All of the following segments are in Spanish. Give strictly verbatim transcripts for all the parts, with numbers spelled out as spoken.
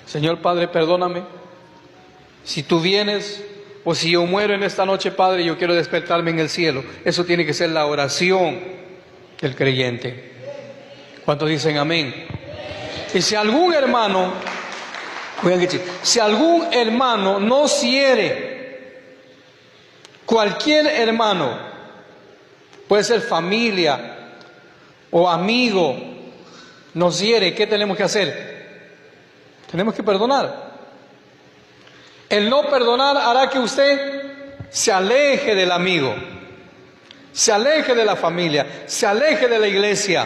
Señor Padre, perdóname. Si tú vienes o si yo muero en esta noche, Padre, yo quiero despertarme en el cielo. Eso tiene que ser la oración del creyente. ¿Cuántos dicen amén? Y si algún hermano, si algún hermano nos hiere, cualquier hermano, puede ser familia o amigo, nos hiere, ¿qué tenemos que hacer? Tenemos que perdonar. El no perdonar hará que usted se aleje del amigo, se aleje de la familia, se aleje de la iglesia.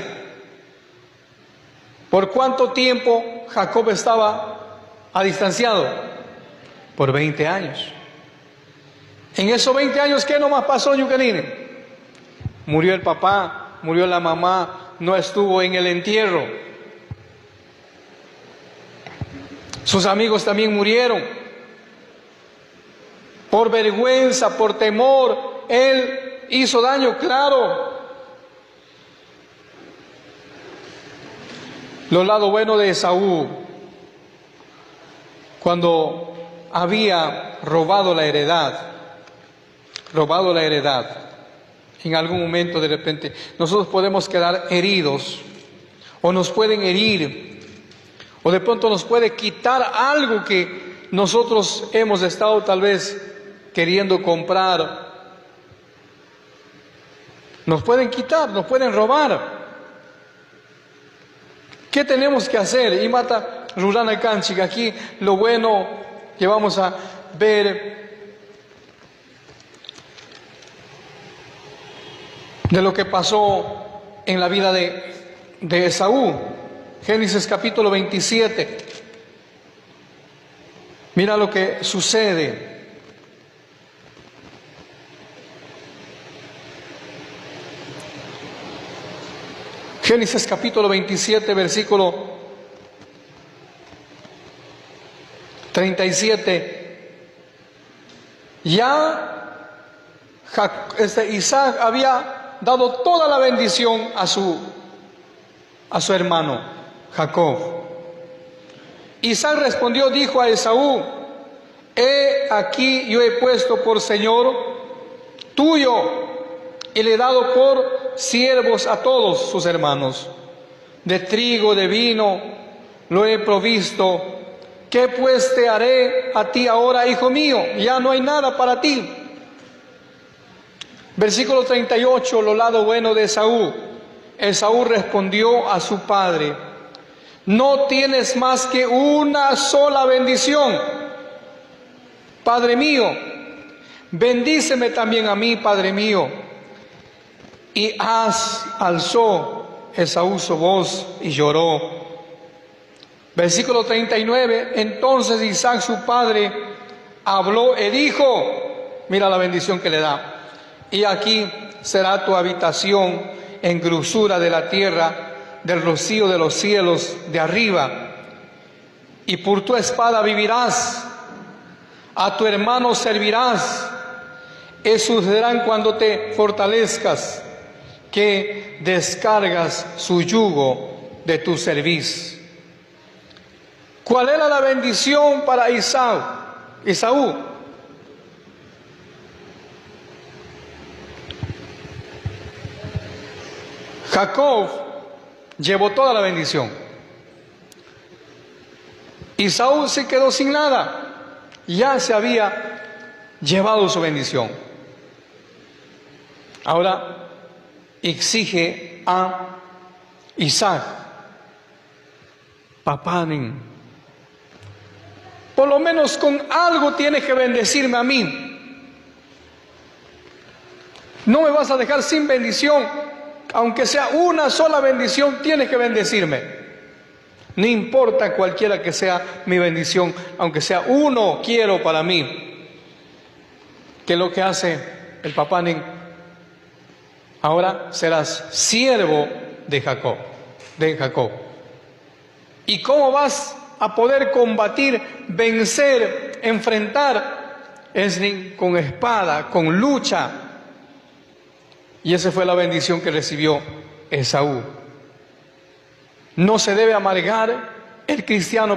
¿Por cuánto tiempo Jacob estaba a distanciado? Por veinte años. En esos veinte años, ¿qué nomás pasó, Yucanine? Murió el papá, murió la mamá, no estuvo en el entierro. Sus amigos también murieron. Por vergüenza, por temor, él hizo daño, claro. Lo lado bueno de Esaú, cuando había robado la heredad, robado la heredad, en algún momento de repente nosotros podemos quedar heridos, o nos pueden herir, o de pronto nos puede quitar algo que nosotros hemos estado tal vez queriendo comprar. Nos pueden quitar, nos pueden robar. ¿Qué tenemos que hacer? Y mata Rurana Canchica. Aquí lo bueno que vamos a ver de lo que pasó en la vida de, de Esaú. Génesis capítulo veintisiete. Mira lo que sucede. Génesis capítulo veintisiete, versículo treinta y siete. Ya este Isaac había dado toda la bendición a su, a su hermano Jacob. Isaac respondió, dijo a Esaú: he aquí yo he puesto por señor tuyo y le he dado por siervos a todos sus hermanos. De trigo, de vino, lo he provisto. ¿Qué pues te haré a ti ahora, hijo mío? Ya no hay nada para ti. Versículo treinta y ocho, lo lado bueno de Esaú. Esaú respondió a su padre: no tienes más que una sola bendición, padre mío. Bendíceme también a mí, padre mío. Y as, alzó Esaú su voz y lloró. Versículo treinta y nueve, entonces Isaac su padre habló y dijo, mira la bendición que le da: y aquí será tu habitación en grosura de la tierra, del rocío de los cielos de arriba, y por tu espada vivirás, a tu hermano servirás. Eso sucederá cuando te fortalezcas, que descargas su yugo de tu cerviz. ¿Cuál era la bendición para Esaú? Esaú. Jacob llevó toda la bendición. Esaú se quedó sin nada. Ya se había llevado su bendición. Ahora exige a Isaac: papá, por lo menos con algo tienes que bendecirme a mí. No me vas a dejar sin bendición. Aunque sea una sola bendición, tienes que bendecirme. No importa cualquiera que sea mi bendición, aunque sea uno, quiero para mí. ¿Qué es lo que hace el papá? Ahora serás siervo de Jacob, de Jacob. ¿Y cómo vas a poder combatir, vencer, enfrentar? Es con espada, con lucha. Y esa fue la bendición que recibió Esaú. No se debe amargar el cristiano